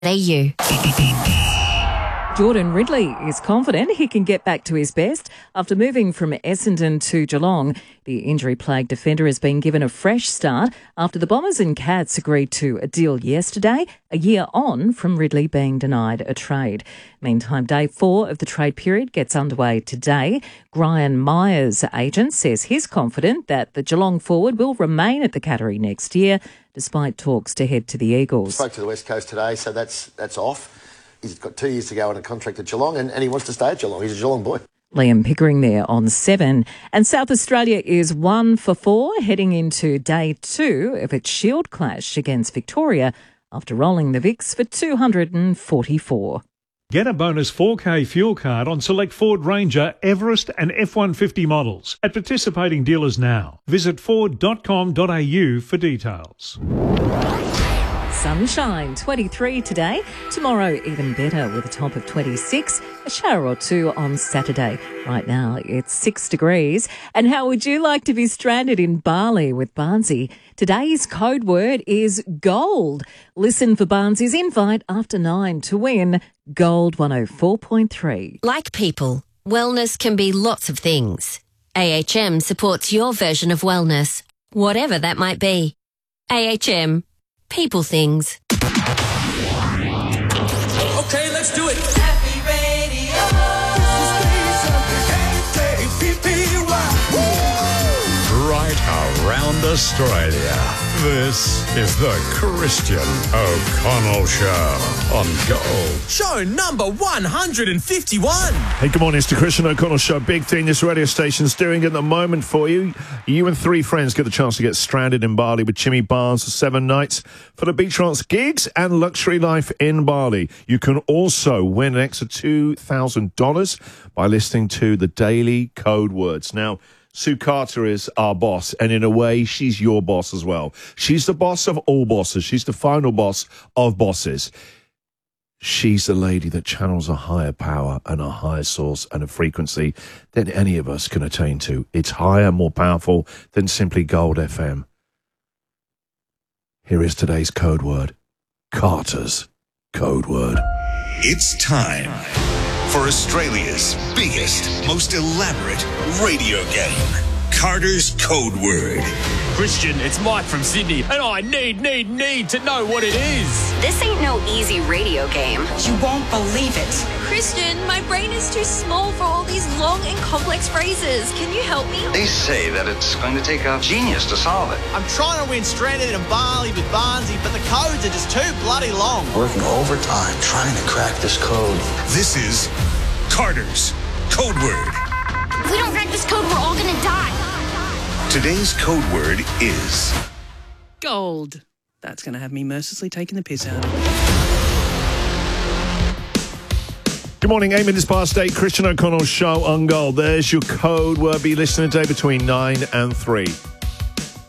Jordan Ridley is confident he can get back to his best after moving from Essendon to Geelong. The injury-plagued defender has been given a fresh start after the Bombers and Cats agreed to a deal yesterday, a year on from Ridley being denied a trade. Meantime, day 4 of the trade period gets underway today. Brian Myers' agent says he's confident that the Geelong forward will remain at the Cattery next year, despite talks to head to the Eagles. Spoke to the West Coast today, so that's off. He's got 2 years to go on a contract at Geelong and he wants to stay at Geelong. He's a Geelong boy. Liam Pickering there on 7. And South Australia is 1 for 4 heading into day 2 of its Shield clash against Victoria after rolling the Vicks for 244. Get a bonus 4K fuel card on select Ford Ranger, Everest and F-150 models at participating dealers now. Visit ford.com.au for details. Sunshine, 23 today. Tomorrow, even better with a top of 26. A shower or two on Saturday. Right now, it's 6 degrees. And how would you like to be stranded in Bali with Barnsey? Today's code word is gold. Listen for Barnsey's invite after 9 to win Gold 104.3. Like people, wellness can be lots of things. AHM supports your version of wellness, whatever that might be. AHM. People things. Okay, let's do it. Happy Radio. Right around Australia. This is the Christian O'Connell Show on Gold. Show number 151. Hey, good morning. It's the Christian O'Connell Show. Big thing this radio station's doing at the moment for you. You and 3 friends get the chance to get stranded in Bali with Jimmy Barnes for 7 nights for the beach trance gigs and luxury life in Bali. You can also win an extra $2,000 by listening to the daily code words. Now, Sue Carter is our boss, and in a way, she's your boss as well. She's the boss of all bosses. She's the final boss of bosses. She's the lady that channels a higher power and a higher source and a frequency than any of us can attain to. It's higher, more powerful than simply Gold FM. Here is today's code word. Carter's code word. It's time for Australia's biggest, most elaborate radio game. Carter's Code Word. Christian, it's Mike from Sydney, and I need to know what it is. This ain't no easy radio game. You won't believe it. Christian, my brain is too small for all these long and complex phrases. Can you help me? They say that it's going to take a genius to solve it. I'm trying to win stranded in Bali with Barnsey, but the codes are just too bloody long. Working overtime, trying to crack this code. This is Carter's Code Word. If we don't crack this code, we're all gonna die. Today's code word is gold. That's going to have me mercilessly taking the piss out of it. Good morning, 8 minutes past 8, Christian O'Connell Show on Gold. There's your code word. Be listening today between 9 and 3.